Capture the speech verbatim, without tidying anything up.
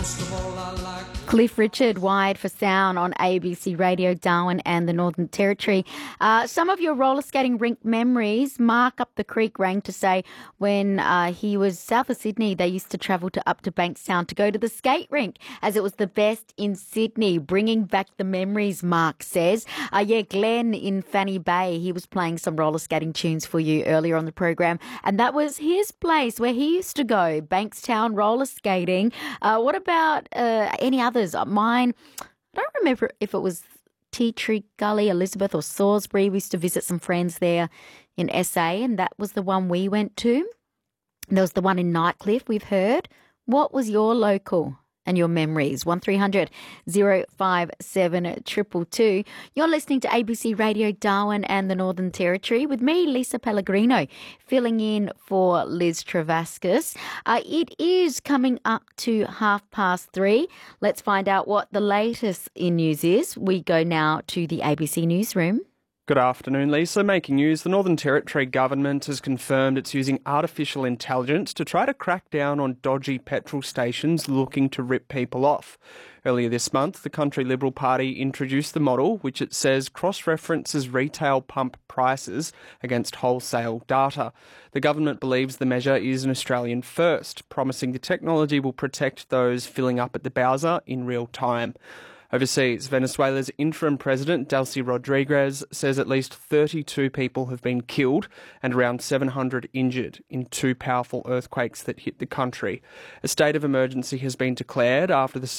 Cliff Richard, Wired for Sound on A B C Radio, Darwin and the Northern Territory. Uh, some of your roller skating rink memories. Mark up the creek rang to say when uh, he was south of Sydney, they used to travel to up to Bankstown to go to the skate rink as it was the best in Sydney. Bringing back the memories, Mark says. Uh, yeah, Glenn in Fanny Bay, he was playing some roller skating tunes for you earlier on the program, and that was his place where he used to go, Bankstown roller skating. Uh, what about uh, any others? Mine, I don't remember if it was Tea Tree Gully, Elizabeth or Salisbury. We used to visit some friends there in S A, and that was the one we went to. There was the one in Nightcliff we've heard. What was your local and your memories? one three hundred oh five seven two two two. You're listening to A B C Radio Darwin and the Northern Territory with me, Lisa Pellegrino, filling in for Liz Travascus. Uh, it is coming up to half past three. Let's find out what the latest in news is. We go now to the A B C Newsroom. Good afternoon, Lisa. Making news, the Northern Territory government has confirmed it's using artificial intelligence to try to crack down on dodgy petrol stations looking to rip people off. Earlier this month, the Country Liberal Party introduced the model, which it says cross-references retail pump prices against wholesale data. The government believes the measure is an Australian first, promising the technology will protect those filling up at the Bowser in real time. Overseas, Venezuela's interim president, Delcy Rodriguez, says at least thirty-two people have been killed and around seven hundred injured in two powerful earthquakes that hit the country. A state of emergency has been declared after the